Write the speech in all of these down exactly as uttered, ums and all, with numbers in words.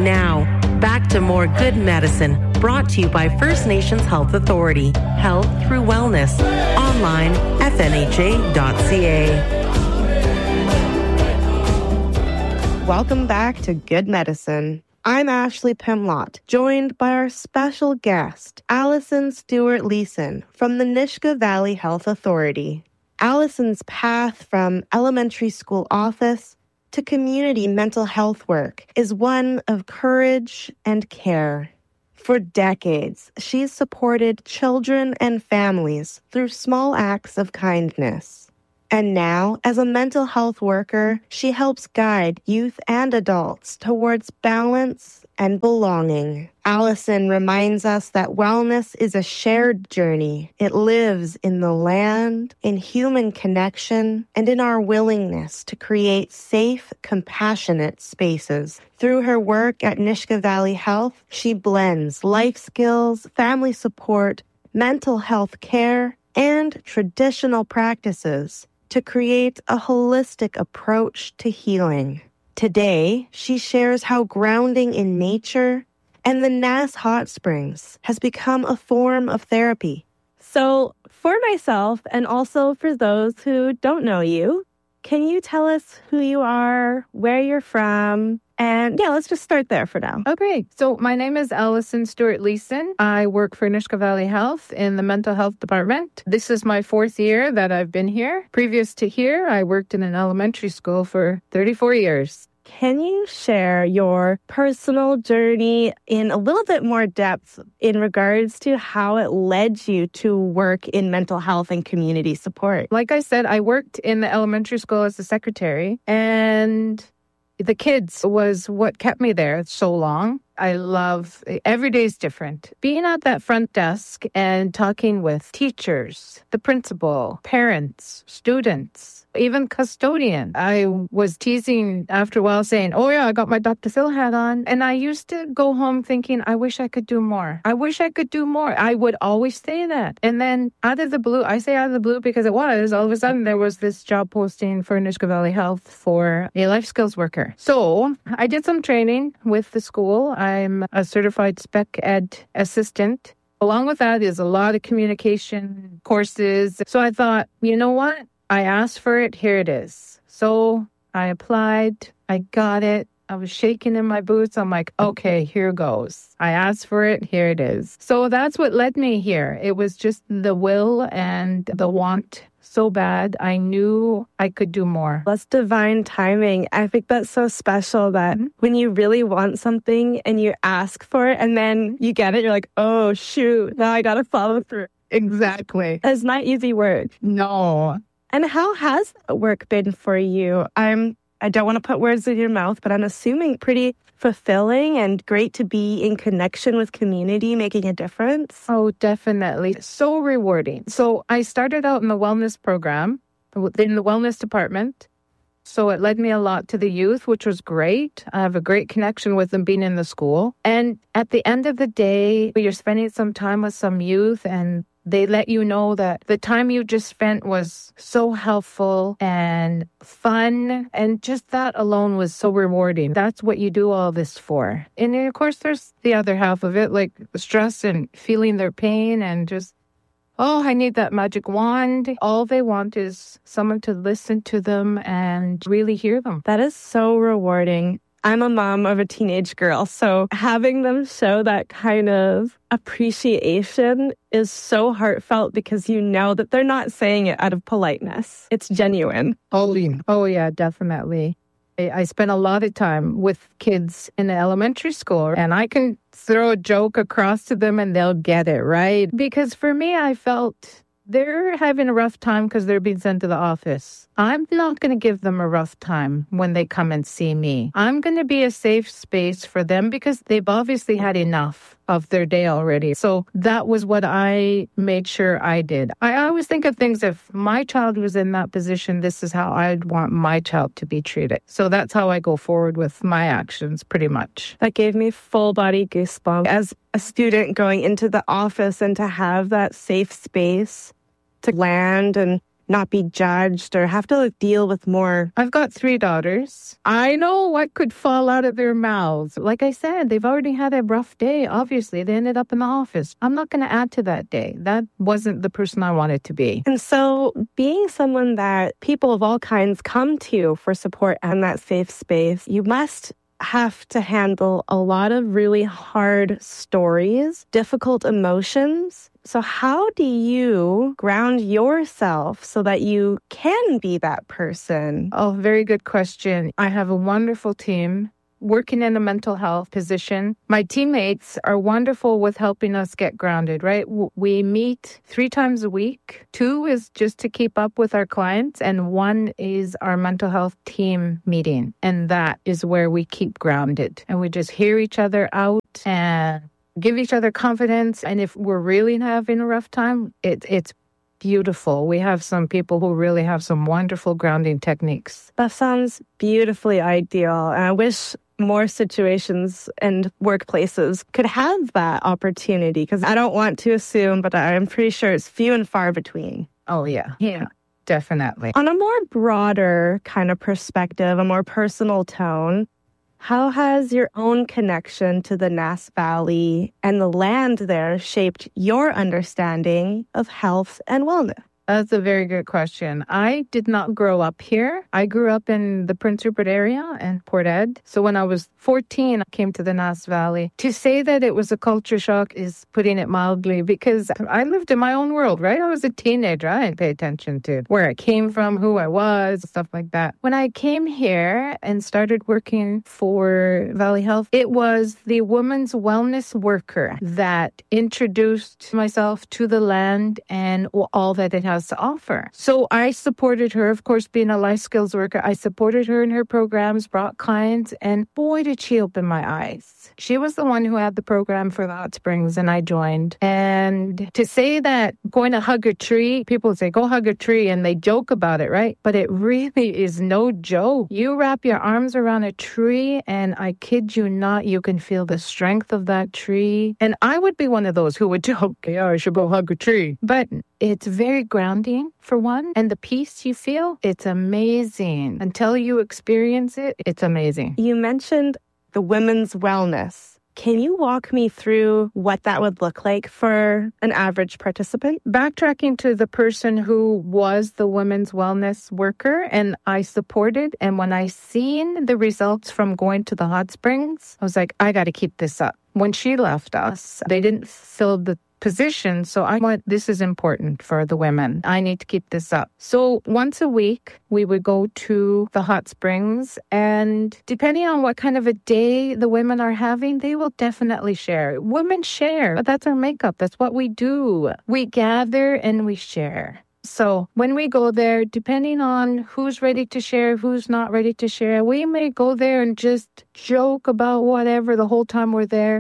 Now, back to more Good Medicine, brought to you by First Nations Health Authority. Health through wellness. Online, f n h a dot c a. Welcome back to Good Medicine. I'm Ashley Pimlott, joined by our special guest, Allison Stewart-Leeson from the Nisga'a Valley Health Authority. Allison's path from elementary school office to community mental health work is one of courage and care. For decades, she's supported children and families through small acts of kindness. And now, as a mental health worker, she helps guide youth and adults towards balance and belonging. Allison reminds us that wellness is a shared journey. It lives in the land, in human connection, and in our willingness to create safe, compassionate spaces. Through her work at Nisga'a Valley Health, she blends life skills, family support, mental health care, and traditional practices to create a holistic approach to healing. Today, she shares how grounding in nature and the Nass Hot Springs has become a form of therapy. So, for myself and also for those who don't know you, can you tell us who you are, where you're from? And yeah, let's just start there for now. Okay. So my name is Allison Stewart-Leeson. I work for Nisga'a Valley Health in the mental health department. This is my fourth year that I've been here. Previous to here, I worked in an elementary school for thirty-four years. Can you share your personal journey in a little bit more depth in regards to how it led you to work in mental health and community support? Like I said, I worked in the elementary school as a secretary, and the kids was what kept me there so long. I love, every day is different. Being at that front desk and talking with teachers, the principal, parents, students, even custodian. I was teasing after a while saying, oh yeah, I got my Doctor Phil hat on. And I used to go home thinking, I wish I could do more. I wish I could do more. I would always say that. And then out of the blue, I say out of the blue because it was, all of a sudden there was this job posting for Nisga'a Valley Health for a life skills worker. So I did some training with the school. I'm a certified spec ed assistant. Along with that is a lot of communication courses. So I thought, you know what? I asked for it. Here it is. So I applied. I got it. I was shaking in my boots. I'm like, okay, here goes. I asked for it. Here it is. So that's what led me here. It was just the will and the want so bad. I knew I could do more. That's divine timing. I think that's so special that mm-hmm. when you really want something and you ask for it and then you get it, you're like, oh, shoot, now I got to follow through. Exactly. It's not easy work. No. And how has that work been for you? I'm, I don't want to put words in your mouth, but I'm assuming pretty fulfilling and great to be in connection with community, making a difference. Oh, definitely. So rewarding. So I started out in the wellness program, in the wellness department. So it led me a lot to the youth, which was great. I have a great connection with them being in the school. And at the end of the day, you're spending some time with some youth and they let you know that the time you just spent was so helpful and fun. And just that alone was so rewarding. That's what you do all this for. And of course, there's the other half of it, like stress and feeling their pain and just, oh, I need that magic wand. All they want is someone to listen to them and really hear them. That is so rewarding. I'm a mom of a teenage girl, so having them show that kind of appreciation is so heartfelt because you know that they're not saying it out of politeness. It's genuine. Oh, oh yeah, definitely. I spent a lot of time with kids in the elementary school, and I can throw a joke across to them and they'll get it, right? Because for me, I felt they're having a rough time because they're being sent to the office. I'm not going to give them a rough time when they come and see me. I'm going to be a safe space for them because they've obviously had enough of their day already. So that was what I made sure I did. I always think of things, if my child was in that position, this is how I'd want my child to be treated. So that's how I go forward with my actions, pretty much. That gave me full body goosebumps. As a student going into the office and to have that safe space to land and not be judged or have to like, deal with more? I've got three daughters. I know what could fall out of their mouths. Like I said, they've already had a rough day. Obviously, they ended up in the office. I'm not going to add to that day. That wasn't the person I wanted to be. And so being someone that people of all kinds come to for support and that safe space, you must have to handle a lot of really hard stories, difficult emotions. So how do you ground yourself so that you can be that person? Oh, very good question. I have a wonderful team working in a mental health position. My teammates are wonderful with helping us get grounded, right? We meet three times a week. Two is just to keep up with our clients, and one is our mental health team meeting. And that is where we keep grounded. And we just hear each other out and give each other confidence. And if we're really having a rough time, it, it's beautiful. We have some people who really have some wonderful grounding techniques. That sounds beautifully ideal. And I wish more situations and workplaces could have that opportunity, because I don't want to assume, but I'm pretty sure it's few and far between. Oh, yeah. Yeah, definitely. On a more broader kind of perspective, a more personal tone, how has your own connection to the Nass Valley and the land there shaped your understanding of health and wellness? That's a very good question. I did not grow up here. I grew up in the Prince Rupert area and Port Ed. So when I was fourteen, I came to the Nass Valley. To say that it was a culture shock is putting it mildly, because I lived in my own world, right? I was a teenager. I didn't pay attention to where I came from, who I was, stuff like that. When I came here and started working for Valley Health, it was the women's wellness worker that introduced myself to the land and all that it has to offer. So I supported her, of course, being a life skills worker. I supported her in her programs, brought clients, and boy, did she open my eyes. She was the one who had the program for the hot springs, and I joined. And to say that going to hug a tree, people say, go hug a tree, and they joke about it, right? But it really is no joke. You wrap your arms around a tree, and I kid you not, you can feel the strength of that tree. And I would be one of those who would joke, yeah, I should go hug a tree. But it's very grounding, for one, and the peace you feel, it's amazing. Until you experience it, it's amazing. You mentioned the women's wellness. Can you walk me through what that would look like for an average participant? Backtracking to the person who was the women's wellness worker and I supported, and when I seen the results from going to the hot springs, I was like, I got to keep this up. When she left us, they didn't fill the position. So I went, this is important for the women. I need to keep this up. So once a week, we would go to the hot springs, and depending on what kind of a day the women are having, they will definitely share. Women share, but that's our makeup. That's what we do. We gather and we share. So when we go there, depending on who's ready to share, who's not ready to share, we may go there and just joke about whatever the whole time we're there.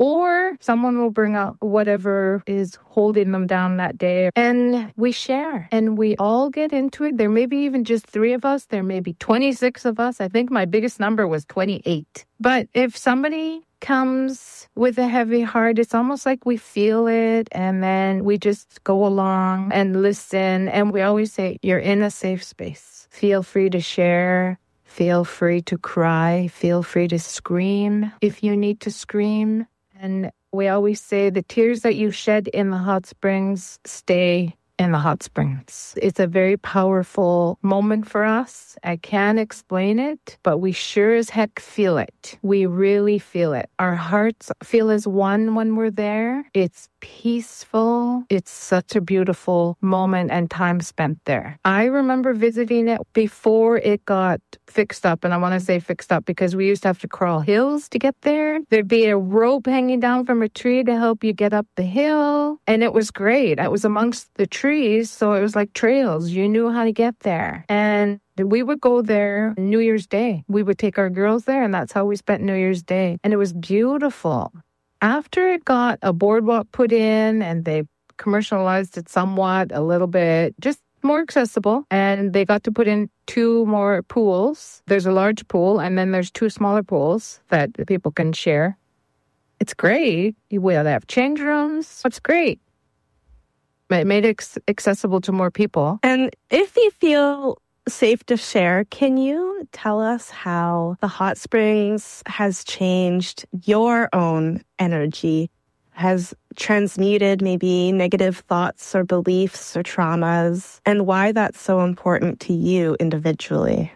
Or someone will bring out whatever is holding them down that day, and we share and we all get into it. There may be even just three of us. There may be twenty-six of us. I think my biggest number was twenty-eight. But if somebody comes with a heavy heart, it's almost like we feel it, and then we just go along and listen. And we always say, you're in a safe space. Feel free to share. Feel free to cry. Feel free to scream if you need to scream. And we always say the tears that you shed in the hot springs stay in the hot springs. It's a very powerful moment for us. I can't explain it, but we sure as heck feel it. We really feel it. Our hearts feel as one when we're there. It's peaceful. It's such a beautiful moment and time spent there. I remember visiting it before it got fixed up. And I want to say fixed up because we used to have to crawl hills to get there. There'd be a rope hanging down from a tree to help you get up the hill. And it was great. It was amongst the trees, so it was like trails. You knew how to get there. And we would go there New Year's Day. We would take our girls there, and that's how we spent New Year's Day. And it was beautiful. After it got a boardwalk put in and they commercialized it somewhat, a little bit, just more accessible, and they got to put in two more pools. There's a large pool, and then there's two smaller pools that people can share. It's great. We have change rooms. It's great. It made it accessible to more people. And if you feel safe to share, can you tell us how the hot springs has changed your own energy, has transmuted maybe negative thoughts or beliefs or traumas, and why that's so important to you individually?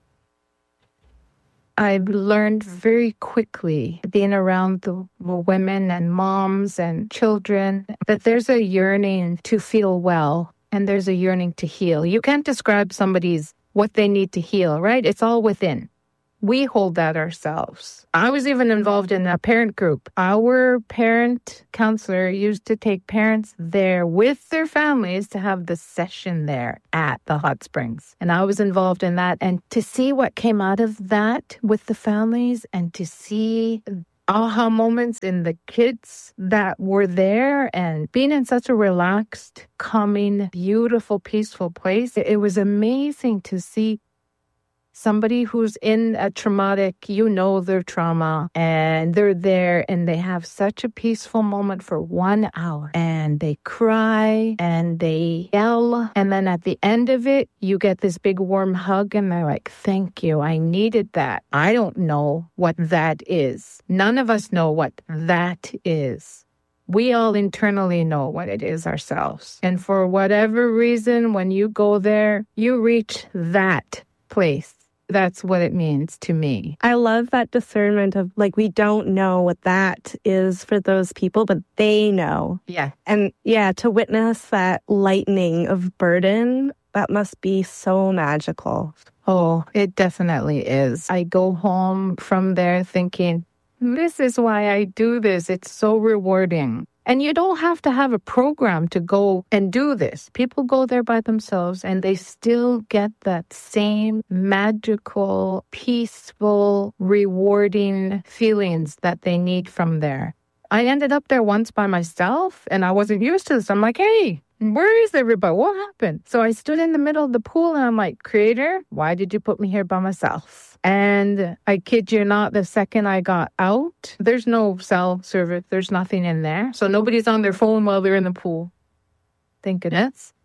I've learned very quickly, being around the women and moms and children, that there's a yearning to feel well and there's a yearning to heal. You can't describe somebody's what they need to heal, right? It's all within. We hold that ourselves. I was even involved in a parent group. Our parent counselor used to take parents there with their families to have the session there at the hot springs. And I was involved in that. And to see what came out of that with the families and to see aha moments in the kids that were there and being in such a relaxed, calming, beautiful, peaceful place, it was amazing to see somebody who's in a traumatic, you know their trauma, and they're there and they have such a peaceful moment for one hour. And they cry and they yell. And then at the end of it, you get this big warm hug and they're like, thank you, I needed that. I don't know what that is. None of us know what that is. We all internally know what it is ourselves. And for whatever reason, when you go there, you reach that place. That's what it means to me. I love that discernment of like, we don't know what that is for those people, but they know. Yeah. And yeah, to witness that lightening of burden, that must be so magical. Oh, it definitely is. I go home from there thinking, this is why I do this. It's so rewarding. And you don't have to have a program to go and do this. People go there by themselves and they still get that same magical, peaceful, rewarding feelings that they need from there. I ended up there once by myself and I wasn't used to this. I'm like, hey, where is everybody? What happened? So I stood in the middle of the pool and I'm like, Creator, why did you put me here by myself? And I kid you not, the second I got out, there's no cell service. There's nothing in there. So nobody's on their phone while they're in the pool. Thank goodness.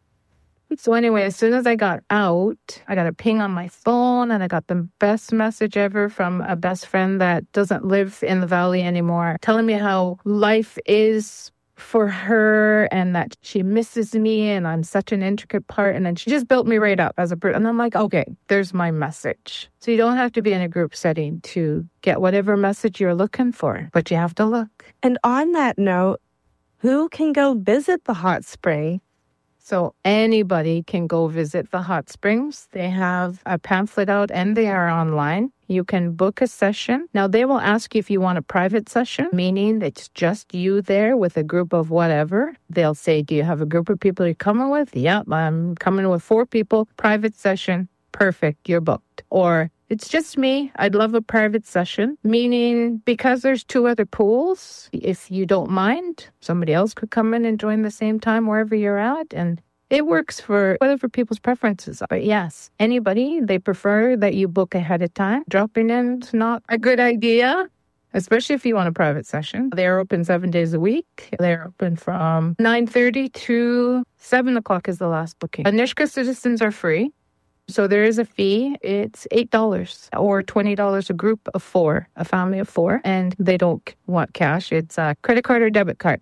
So anyway, as soon as I got out, I got a ping on my phone and I got the best message ever from a best friend that doesn't live in the valley anymore, telling me how life is for her and that she misses me and I'm such an intricate part. And then she just built me right up as a person. And I'm like, okay, there's my message. So you don't have to be in a group setting to get whatever message you're looking for, but you have to look. And on that note, who can go visit the hot spring? So anybody can go visit the hot springs. They have a pamphlet out and they are online. You can book a session. Now, they will ask you if you want a private session, meaning it's just you there with a group of whatever. They'll say, do you have a group of people you're coming with? Yep, I'm coming with four people. Private session. Perfect. You're booked. Or it's just me. I'd love a private session, meaning because there's two other pools, if you don't mind, somebody else could come in and join the same time wherever you're at. And it works for whatever people's preferences are. But yes, anybody, they prefer that you book ahead of time. Dropping in is not a good idea, especially if you want a private session. They're open seven days a week. They're open from nine thirty to seven o'clock is the last booking. Nisga'a citizens are free. So there is a fee. It's eight dollars or twenty dollars a group of four, a family of four. And they don't want cash. It's a credit card or debit card.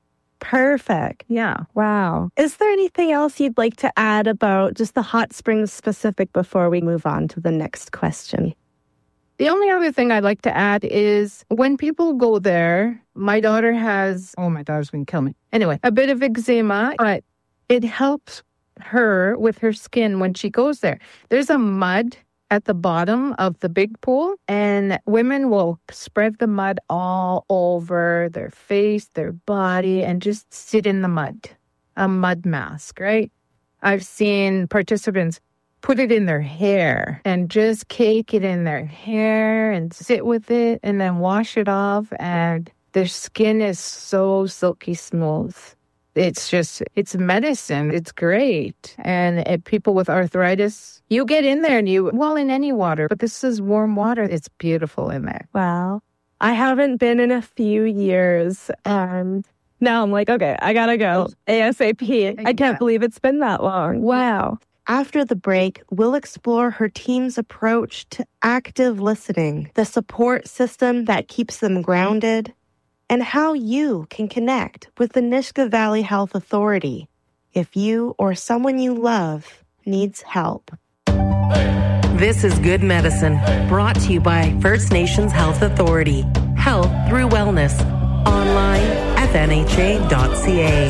Perfect. Yeah. Wow. Is there anything else you'd like to add about just the hot springs specific before we move on to the next question? The only other thing I'd like to add is when people go there, my daughter has, oh, my daughter's going to kill me. Anyway, a bit of eczema, but it helps her with her skin when she goes there. There's a mud at the bottom of the big pool, and women will spread the mud all over their face, their body, and just sit in the mud. A mud mask, right? I've seen participants put it in their hair and just cake it in their hair and sit with it and then wash it off, and their skin is so silky smooth. It's just, it's medicine. It's great. And uh, people with arthritis, you get in there and you, well, in any water, but this is warm water. It's beautiful in there. Wow. I haven't been in a few years. And Now I'm like, okay, I gotta go ASAP. I can't believe it's been that long. Wow. After the break, we'll explore her team's approach to active listening, the support system that keeps them grounded, and how you can connect with the Nisga'a Valley Health Authority if you or someone you love needs help. This is Good Medicine, brought to you by First Nations Health Authority. Health through wellness. Online, f n h a dot c a.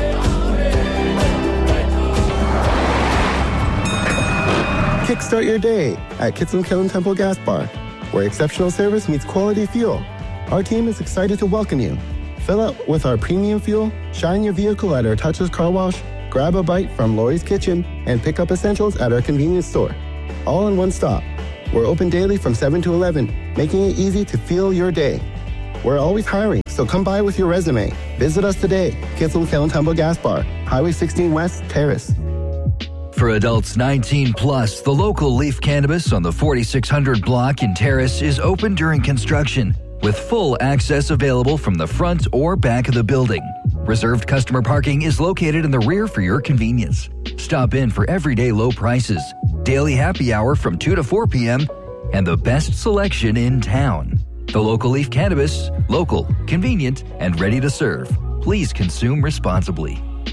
Kickstart your day at Kitsilum Killam Temple Gas Bar, where exceptional service meets quality fuel. Our team is excited to welcome you. Fill up with our premium fuel, shine your vehicle at our Touchless Car Wash, grab a bite from Lori's Kitchen, and pick up essentials at our convenience store. All in one stop. We're open daily from seven to eleven, making it easy to fuel your day. We're always hiring, so come by with your resume. Visit us today, Kitsilum Killam Temple Gas Bar, Highway sixteen West, Terrace. For adults nineteen plus, the local Leaf Cannabis on the forty-six hundred block in Terrace is open during construction, with full access available from the front or back of the building. Reserved customer parking is located in the rear for your convenience. Stop in for everyday low prices, daily happy hour from two to four p.m., and the best selection in town. The local Leaf Cannabis, local, convenient, and ready to serve. Please consume responsibly.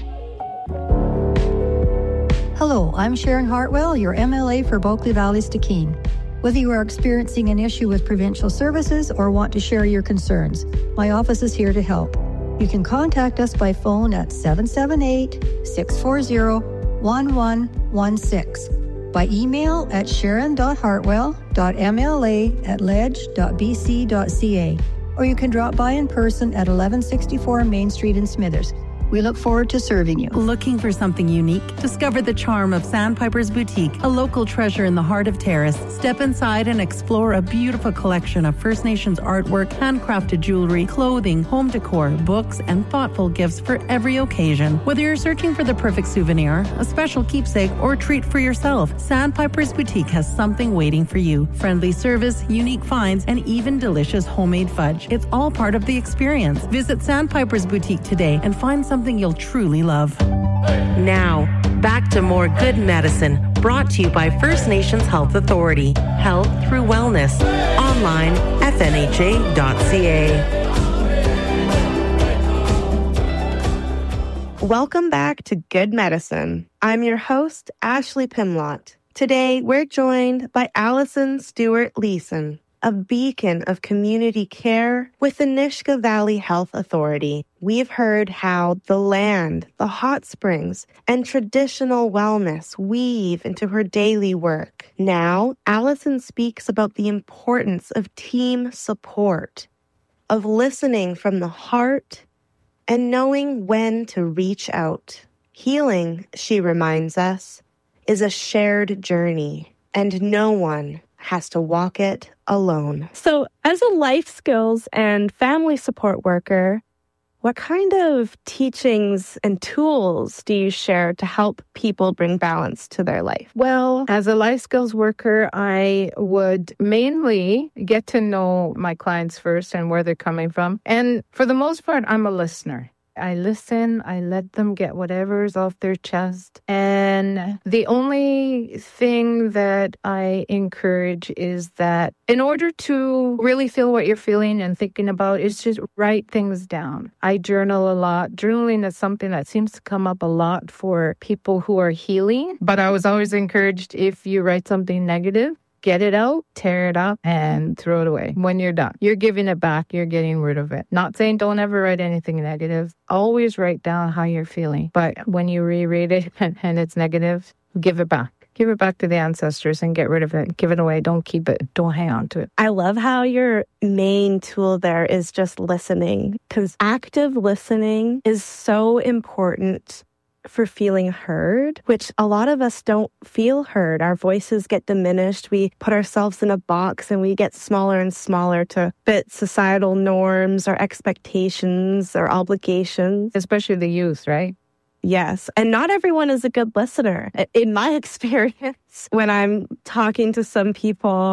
Hello, I'm Sharon Hartwell, your M L A for Bulkley Valley-Stikine. Whether you are experiencing an issue with provincial services or want to share your concerns, my office is here to help. You can contact us by phone at seven seven eight, six four zero, one one one six, by email at sharon dot hartwell dot m l a at ledge dot b c dot c a, or you can drop by in person at eleven sixty-four Main Street in Smithers. We look forward to serving you. Looking for something unique? Discover the charm of Sandpiper's Boutique, a local treasure in the heart of Terrace. Step inside and explore a beautiful collection of First Nations artwork, handcrafted jewelry, clothing, home decor, books, and thoughtful gifts for every occasion. Whether you're searching for the perfect souvenir, a special keepsake, or treat for yourself, Sandpiper's Boutique has something waiting for you. Friendly service, unique finds, and even delicious homemade fudge. It's all part of the experience. Visit Sandpiper's Boutique today and find something something you'll truly love. Now, back to more Good Medicine, brought to you by First Nations Health Authority. Health through wellness. Online, f n h a dot c a. Welcome back to Good Medicine. I'm your host, Ashley Pimlott. Today, we're joined by Allison Stewart-Leeson, a beacon of community care with the Nisga'a Valley Health Authority. We've heard how the land, the hot springs, and traditional wellness weave into her daily work. Now, Allison speaks about the importance of team support, of listening from the heart, and knowing when to reach out. Healing, she reminds us, is a shared journey, and no one has to walk it alone. So, as a life skills and family support worker, what kind of teachings and tools do you share to help people bring balance to their life? Well, as a life skills worker, I would mainly get to know my clients first and where they're coming from. And for the most part, I'm a listener. I listen, I let them get whatever's off their chest. And the only thing that I encourage is that in order to really feel what you're feeling and thinking about, is just write things down. I journal a lot. Journaling is something that seems to come up a lot for people who are healing. But I was always encouraged, if you write something negative, get it out, tear it up, and throw it away. When you're done, you're giving it back. You're getting rid of it. Not saying don't ever write anything negative. Always write down how you're feeling. But when you reread it and, and it's negative, give it back. Give it back to the ancestors and get rid of it. Give it away. Don't keep it. Don't hang on to it. I love how your main tool there is just listening, because active listening is so important for feeling heard, which a lot of us don't feel heard. Our voices get diminished. We put ourselves in a box and we get smaller and smaller to fit societal norms or expectations or obligations. Especially the youth, right? Yes. And not everyone is a good listener. In my experience, when I'm talking to some people,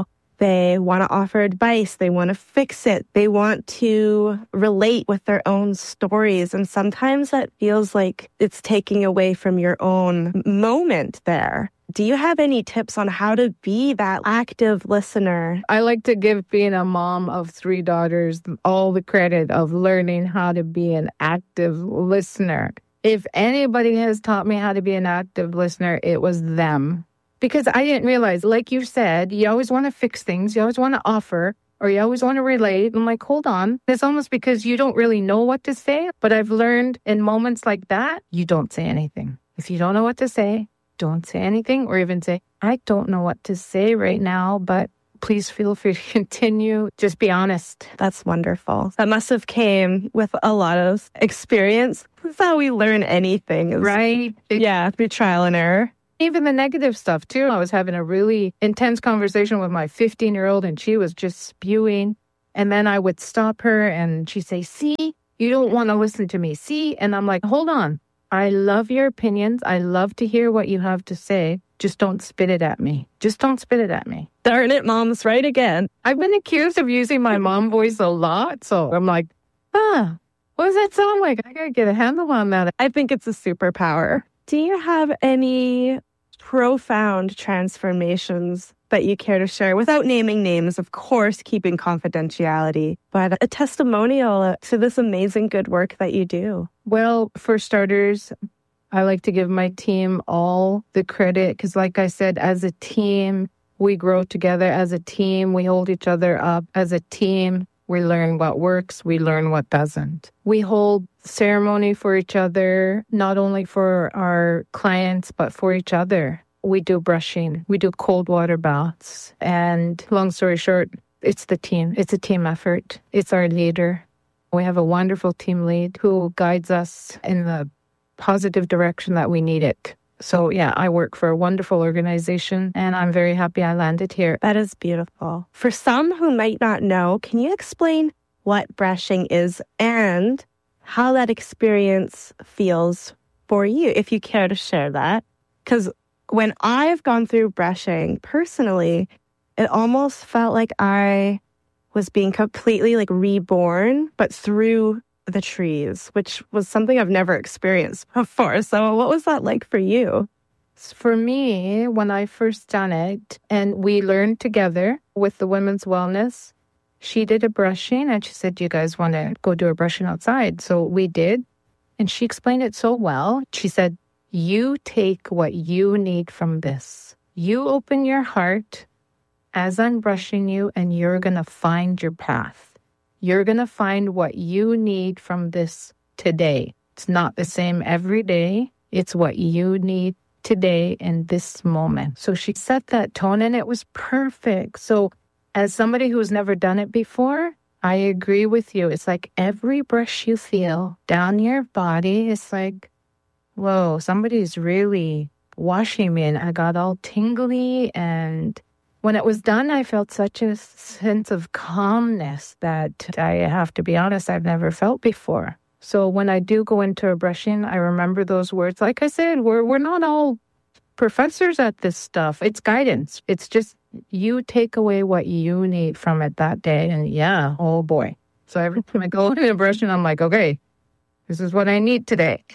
They want to offer advice. They want to fix it. They want to relate with their own stories. And sometimes that feels like it's taking away from your own moment there. Do you have any tips on how to be that active listener? I like to give being a mom of three daughters all the credit of learning how to be an active listener. If anybody has taught me how to be an active listener, it was them. Because I didn't realize, like you said, you always want to fix things. You always want to offer, or you always want to relate. I'm like, hold on. It's almost because you don't really know what to say. But I've learned in moments like that, you don't say anything. If you don't know what to say, don't say anything, or even say, I don't know what to say right now, but please feel free to continue. Just be honest. That's wonderful. That must have came with a lot of experience. That's how we learn anything. Right? Yeah, through trial and error. Even the negative stuff, too. I was having a really intense conversation with my fifteen-year-old, and she was just spewing. And then I would stop her, and she'd say, see, you don't want to listen to me. See? And I'm like, hold on. I love your opinions. I love to hear what you have to say. Just don't spit it at me. Just don't spit it at me. Darn it, Mom's right again. I've been accused of using my mom voice a lot. So I'm like, ah, what does that sound like? I got to get a handle on that. I think it's a superpower. Do you have any profound transformations that you care to share without naming names, of course, keeping confidentiality, but a testimonial to this amazing good work that you do? Well, for starters, I like to give my team all the credit because, like I said, as a team, we grow together. As a team, we hold each other up. As a team, we learn what works. We learn what doesn't. We hold ceremony for each other, not only for our clients, but for each other. We do brushing. We do cold water baths. And long story short, it's the team. It's a team effort. It's our leader. We have a wonderful team lead who guides us in the positive direction that we need it. So yeah, I work for a wonderful organization and I'm very happy I landed here. That is beautiful. For some who might not know, can you explain what brushing is and how that experience feels for you, if you care to share that? Because when I've gone through brushing personally, it almost felt like I was being completely like reborn, but through the trees, which was something I've never experienced before. So what was that like for you? For me, when I first done it, and we learned together with the Women's Wellness, she did a brushing and she said, do you guys want to go do a brushing outside? So we did. And she explained it so well. She said, you take what you need from this. You open your heart as I'm brushing you and you're going to find your path. You're going to find what you need from this today. It's not the same every day. It's what you need today in this moment. So she set that tone and it was perfect. So as somebody who's never done it before, I agree with you. It's like every brush you feel down your body, it's like, whoa, somebody's really washing me. And I got all tingly, and when it was done, I felt such a sense of calmness that I have to be honest, I've never felt before. So when I do go into a brushing, I remember those words. Like I said, we're we're not all professors at this stuff. It's guidance. It's just you take away what you need from it that day. And yeah, oh boy. So every time I go into a brushing, I'm like, okay, this is what I need today.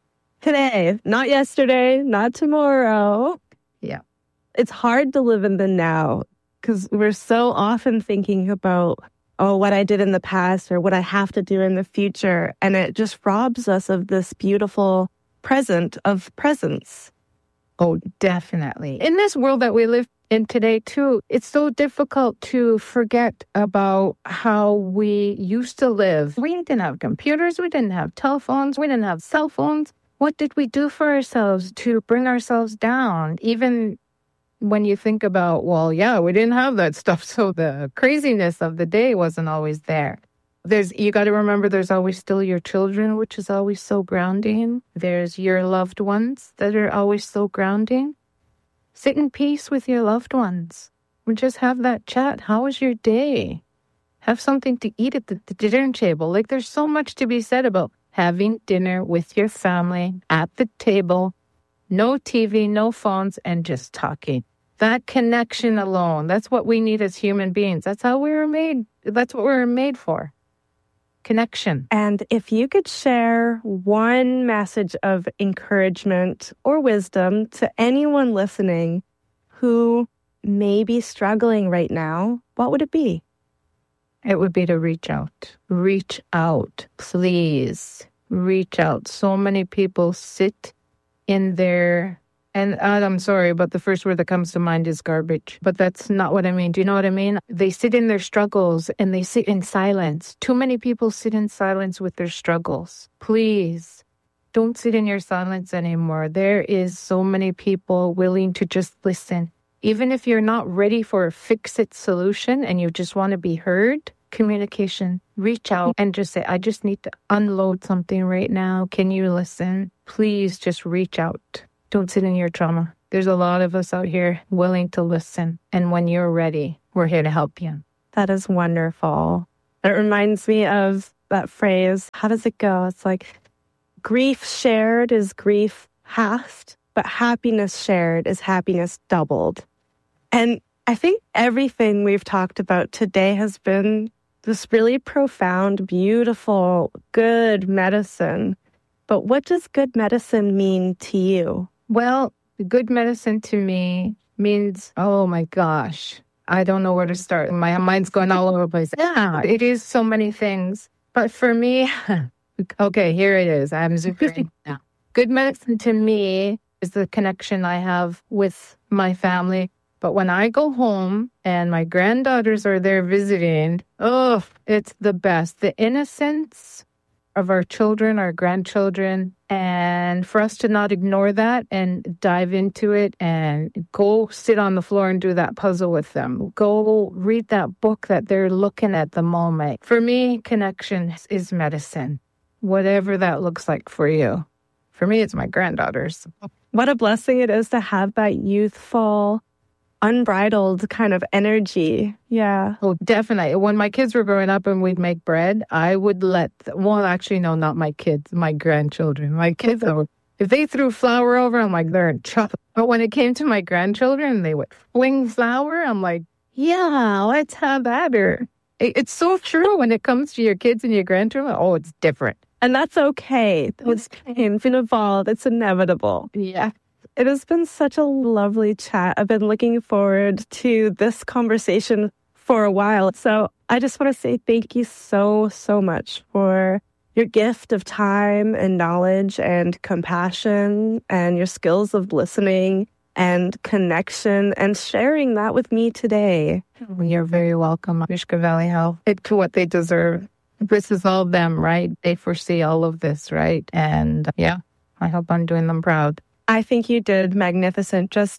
Today, not yesterday, not tomorrow. Yeah. It's hard to live in the now because we're so often thinking about, oh, what I did in the past or what I have to do in the future. And it just robs us of this beautiful present of presence. Oh, definitely. In this world that we live in today, too, it's so difficult to forget about how we used to live. We didn't have computers. We didn't have telephones. We didn't have cell phones. What did we do for ourselves to bring ourselves down? Even when you think about, well, yeah, we didn't have that stuff. So the craziness of the day wasn't always there. There's, you got to remember there's always still your children, which is always so grounding. There's your loved ones that are always so grounding. Sit in peace with your loved ones. And just have that chat. How was your day? Have something to eat at the, the dinner table. Like there's so much to be said about having dinner with your family at the table. No T V, no phones, and just talking. That connection alone, that's what we need as human beings. That's how we were made. That's what we were made for. Connection. And if you could share one message of encouragement or wisdom to anyone listening who may be struggling right now, what would it be? It would be to reach out. Reach out, please. Reach out. So many people sit in their, and I'm sorry, but the first word that comes to mind is garbage. But that's not what I mean. Do you know what I mean? They sit in their struggles and they sit in silence. Too many people sit in silence with their struggles. Please, don't sit in your silence anymore. There is so many people willing to just listen. Even if you're not ready for a fix-it solution and you just want to be heard, communication, reach out and just say, I just need to unload something right now. Can you listen? Please just reach out. Don't sit in your trauma. There's a lot of us out here willing to listen. And when you're ready, we're here to help you. That is wonderful. It reminds me of that phrase. How does it go? It's like, grief shared is grief halved, but happiness shared is happiness doubled. And I think everything we've talked about today has been this really profound, beautiful, good medicine. But what does good medicine mean to you? Well, good medicine to me means, oh my gosh, I don't know where to start. My mind's going all over the place. Yeah, it is so many things. But for me, okay, here it is. I'm zooming now. Good medicine to me is the connection I have with my family. But when I go home and my granddaughters are there visiting, oh, it's the best. The innocence of our children, our grandchildren, and for us to not ignore that and dive into it and go sit on the floor and do that puzzle with them. Go read that book that they're looking at the moment. For me, connection is medicine, whatever that looks like for you. For me, it's my granddaughters. What a blessing it is to have that youthful, unbridled kind of energy. Yeah. Oh, definitely. When my kids were growing up and we'd make bread, I would let, well, actually, no, not my kids, my grandchildren. My kids, would, if they threw flour over, I'm like, they're in trouble. But when it came to my grandchildren, they would fling flour. I'm like, yeah, let's have that. Or, it's so true when it comes to your kids and your grandchildren. Oh, it's different. And that's okay. It's been evolved. It's inevitable. Yeah. It has been such a lovely chat. I've been looking forward to this conversation for a while. So I just want to say thank you so, so much for your gift of time and knowledge and compassion and your skills of listening and connection and sharing that with me today. You're very welcome, Nisga'a Valley Health. It's what they deserve. This is all them, right? They foresee all of this, right? And yeah, I hope I'm doing them proud. I think you did magnificent. Just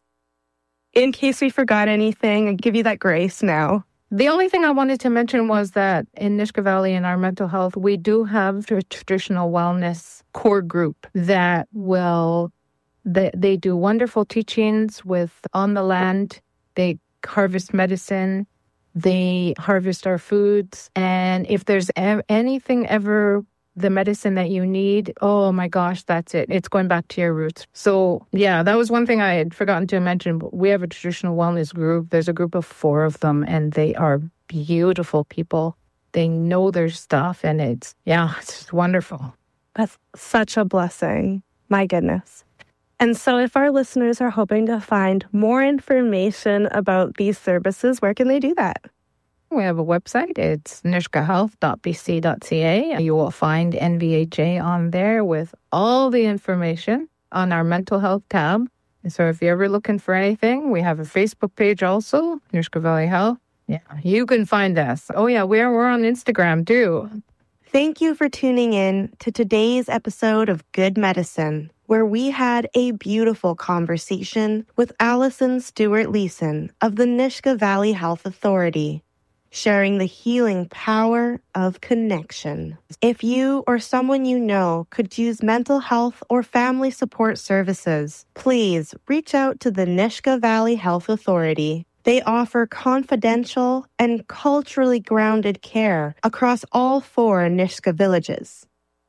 in case we forgot anything, I give you that grace now. The only thing I wanted to mention was that in Nisga'a Valley, in our mental health, we do have a traditional wellness core group that will, they, they do wonderful teachings with on the land. They harvest medicine. They harvest our foods. And if there's e- anything ever the medicine that you need, oh my gosh, that's it. It's going back to your roots. So yeah, that was one thing I had forgotten to mention. But we have a traditional wellness group. There's a group of four of them, and they are beautiful people. They know their stuff, and it's, yeah, it's just wonderful. That's such a blessing. My goodness. And so if our listeners are hoping to find more information about these services, where can they do that? We have a website. It's nisga'a health dot b c dot c a. You will find N V H A on there with all the information on our mental health tab. And so if you're ever looking for anything, we have a Facebook page also, Nisga'a Valley Health. Yeah, you can find us. Oh yeah, we're, we're on Instagram too. Thank you for tuning in to today's episode of Good Medicine, where we had a beautiful conversation with Allison Stewart-Leeson of the Nisga'a Valley Health Authority, sharing the healing power of connection. If you or someone you know could use mental health or family support services, please reach out to the Nisga'a Valley Health Authority. They offer confidential and culturally grounded care across all four Nisga'a villages.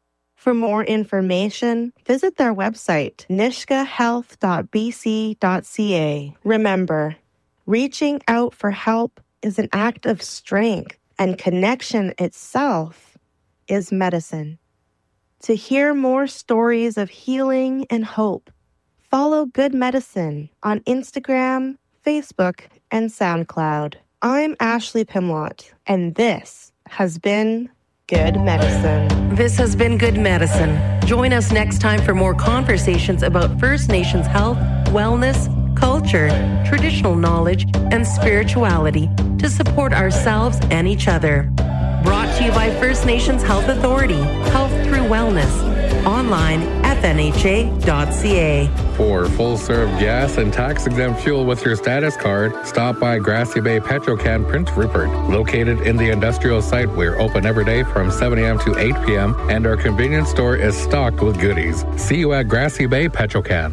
For more information, visit their website, nishka health dot b c dot c a. Remember, reaching out for help is an act of strength, and connection itself is medicine. To hear more stories of healing and hope, follow Good Medicine on Instagram, Facebook, and SoundCloud. I'm Ashley Pimlott, and this has been Good Medicine. This has been Good Medicine. Join us next time for more conversations about First Nations health, wellness, culture, traditional knowledge, and spirituality to support ourselves and each other. Brought to you by First Nations Health Authority, Health Through Wellness. Online, f n h a dot c a. For full-serve gas and tax-exempt fuel with your status card, stop by Grassy Bay Petrocan Prince Rupert. Located in the industrial site, we're open every day from seven a.m. to eight p.m., and our convenience store is stocked with goodies. See you at Grassy Bay Petrocan.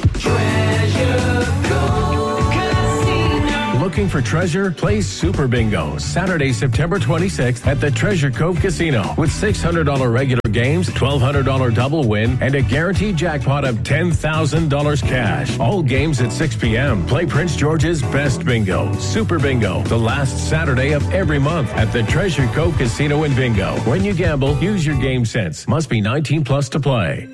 Treasure Cove Casino. Looking for treasure? Play Super Bingo Saturday, September twenty-sixth at the Treasure Cove Casino with six hundred dollars regular games, twelve hundred dollars double win, and a guaranteed jackpot of ten thousand dollars cash. All games at six p.m. Play Prince George's Best Bingo, Super Bingo, the last Saturday of every month at the Treasure Cove Casino in Bingo. When you gamble, use your game sense. Must be nineteen plus to play.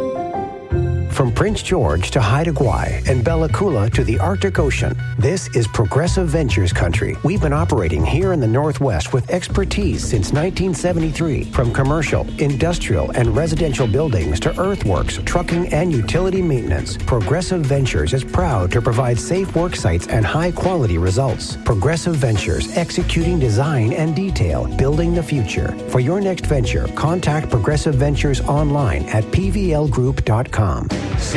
From Prince George to Haida Gwaii and Bella Coola to the Arctic Ocean, this is Progressive Ventures country. We've been operating here in the Northwest with expertise since nineteen seventy-three. From commercial, industrial, and residential buildings to earthworks, trucking, and utility maintenance, Progressive Ventures is proud to provide safe work sites and high-quality results. Progressive Ventures, executing design and detail, building the future. For your next venture, contact Progressive Ventures online at p v l group dot com.